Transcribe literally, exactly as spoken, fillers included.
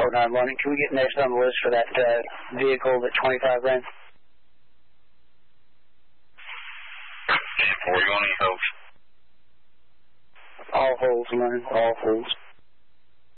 oh nine one. Can we get next on the list for that uh, vehicle that twenty-five ran? ten four, you want any holds? All holds, man. All holds.